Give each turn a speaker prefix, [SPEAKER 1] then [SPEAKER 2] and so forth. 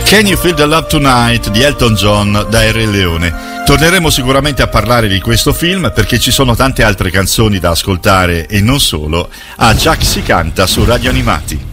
[SPEAKER 1] Can You Feel the Love Tonight di Elton John da Re Leone. Torneremo sicuramente a parlare di questo film perché ci sono tante altre canzoni da ascoltare e non solo a Giac si canta su Radio Animati.